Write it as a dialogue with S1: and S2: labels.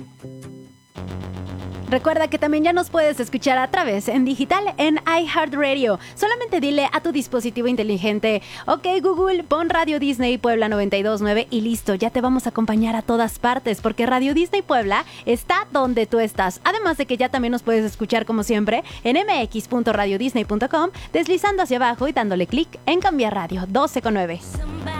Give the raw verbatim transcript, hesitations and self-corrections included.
S1: Recuerda que también ya nos puedes escuchar a través en digital en iHeartRadio. Solamente dile a tu dispositivo inteligente: ok Google, pon Radio Disney Puebla noventa y dos punto nueve y listo, ya te vamos a acompañar a todas partes porque Radio Disney Puebla está donde tú estás. Además de que ya también nos puedes escuchar como siempre en eme equis punto radio disney punto com, deslizando hacia abajo y dándole clic en cambiar radio doce con nueve.